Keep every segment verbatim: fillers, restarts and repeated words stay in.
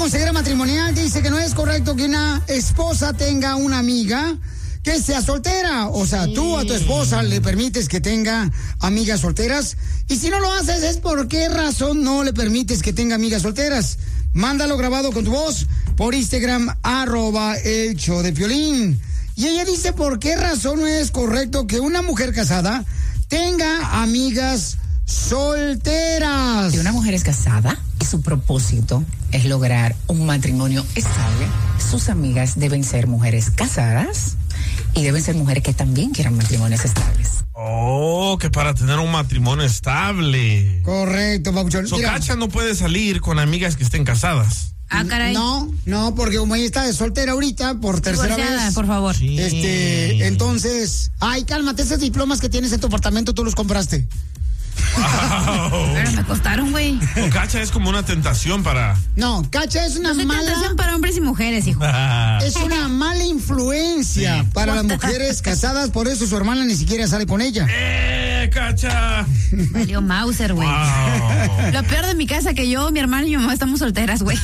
consejera matrimonial dice que no es correcto que una esposa tenga una amiga que sea soltera. O sea, sí. Tú a tu esposa le permites que tenga amigas solteras. Y si no lo haces, es por qué razón no le permites que tenga amigas solteras. Mándalo grabado con tu voz por Instagram, arroba el show de Piolín. Y ella dice por qué razón no es correcto que una mujer casada tenga amigas solteras. Si una mujer es casada y su propósito es lograr un matrimonio estable, sus amigas deben ser mujeres casadas y deben ser mujeres que también quieran matrimonios estables. Oh, que para tener un matrimonio estable. Correcto, Papuchón. Socacha no puede salir con amigas que estén casadas. Ah, caray. No, no, porque como ella está de soltera ahorita, por tercera Divorciada, vez. por favor. Sí. Este, entonces, ay, cálmate, esos diplomas que tienes en tu apartamento, tú los compraste. Wow. Pero me costaron, güey. Socacha es como una tentación para... No, Cacha es una No soy mala... tentación para hombres y mujeres, hijo. Es una mala influencia Sí. para las mujeres casadas, por eso su hermana ni siquiera sale con ella. ¡Eh, Cacha! Valió Mauser, güey. Wow. Lo peor de mi casa que yo, mi hermano y mi mamá estamos solteras, güey.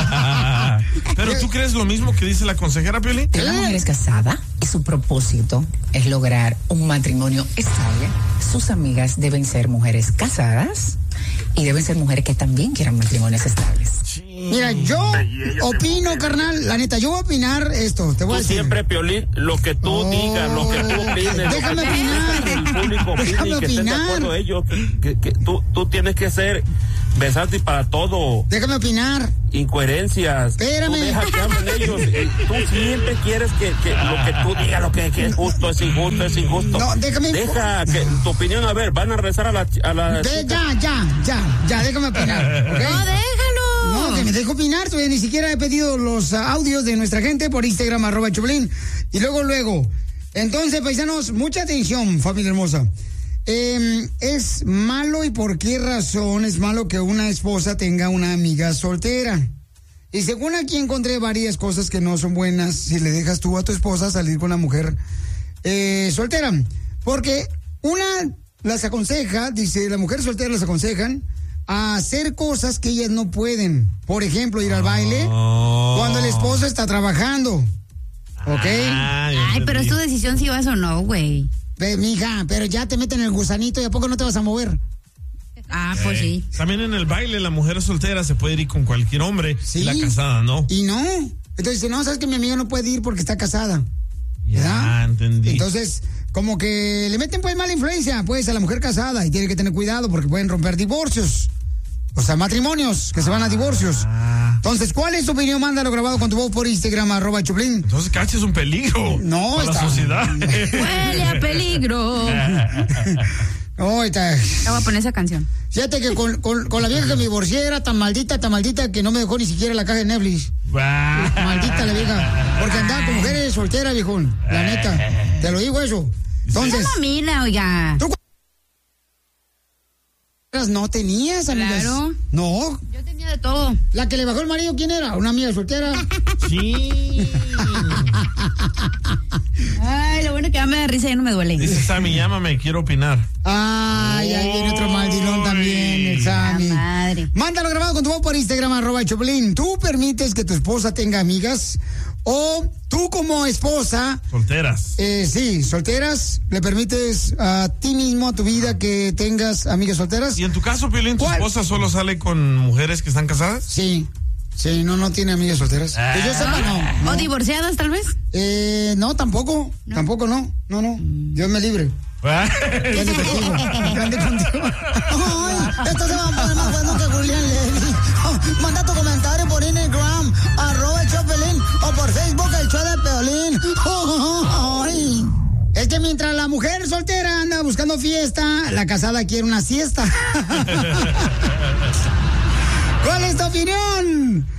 Pero tú crees lo mismo que dice la consejera, Piolín. Si una mujer es casada y su propósito es lograr un matrimonio estable, sus amigas deben ser mujeres casadas y deben ser mujeres que también quieran matrimonios estables. Mira, yo opino, carnal, la neta, yo voy a opinar esto, te voy Tú a decir. siempre, Piolín, lo que tú Oh. digas, lo que tú opines, Déjame lo que, opinar. que el público opine Déjame y que estén de opinar. acuerdo ellos, que, que tú, tú tienes que ser versátil para todo, Déjame opinar. incoherencias. Espérame. Tú deja que hablen ellos. Eh, Tú siempre quieres que, que lo que tú digas, lo que, que es justo, es injusto, es injusto. No, déjame- Deja que tu opinión, a ver, van a regresar a la... A la Ve, ya, ya, ya, ya, déjame opinar, ¿ok? No, déjalo. No, que me dejo opinar, todavía ni siquiera he pedido los uh, audios de nuestra gente por Instagram, arroba Choplin. Y luego, luego. Entonces, paisanos, mucha atención, familia hermosa. Eh, es malo y por qué razón es malo que una esposa tenga una amiga soltera. Y según aquí encontré varias cosas que no son buenas si le dejas tú a tu esposa salir con una mujer eh, soltera. Porque una las aconseja, dice, las mujeres solteras las aconsejan a hacer cosas que ellas no pueden. Por ejemplo, ir al baile Oh. cuando el esposo está trabajando. ¿Ok? Ah, ya Ay, pero es tu entendí. decisión si vas o no, güey. Ve, mija, pero ya te meten el gusanito y ¿a poco no te vas a mover? Ah, pues sí. También en el baile la mujer soltera se puede ir con cualquier hombre. Sí. Y la casada no. Y no. Entonces dice, no, sabes que mi amiga no puede ir porque está casada. Ya ¿verdad? entendí. Entonces, como que le meten pues mala influencia pues a la mujer casada y tiene que tener cuidado porque pueden romper divorcios. O sea, matrimonios que se van a divorcios. Entonces, ¿cuál es tu opinión? Mándalo grabado con tu voz por Instagram, arroba Choplin. Entonces, Cacha es un peligro. No, para está- la sociedad. Huele a peligro. Oh, está. Te voy a poner esa canción. Fíjate que con, con, con la vieja que me divorcié era tan maldita, tan maldita que no me dejó ni siquiera la caja de Netflix. Maldita la vieja. Porque andaba con mujeres solteras, viejón. La neta. Te lo digo eso. Entonces, Esa mamila, oiga. ¿tú cuántas no tenías, amigas? Claro. No. Yo tenía de todo. La que le bajó el marido, ¿quién era? Una amiga soltera. Sí. Ay, lo bueno que ya me da risa y ya no me duele. Dice Sammy, llámame, quiero opinar. Ay, ahí viene otro maldilón también, el Sammy. La madre. Mándalo grabado con tu voz por Instagram, arroba Choplin. ¿Tú permites que tu esposa tenga amigas? O tú como esposa, Solteras. eh, sí, solteras, ¿le permites a ti mismo, a tu vida, que tengas amigas solteras? ¿Y en tu caso, Piolín, tu ¿Cuál? esposa solo sale con mujeres que están casadas? Sí, sí, no, no tiene amigas solteras. Que yo sepa, no. no. ¿O divorciadas, tal vez? Eh, no, tampoco, tampoco no, no, no, Dios me libre. Que ande contigo, que ande contigo. Ay, esto se va a poner más bueno que Julián Levy. Oh, manda tu comentario por Instagram, arroba el Chopelín, o por Facebook, el show de Peolín. Oh, ay. Es que mientras la mujer soltera anda buscando fiesta, la casada quiere una siesta. ¿Cuál es tu opinión?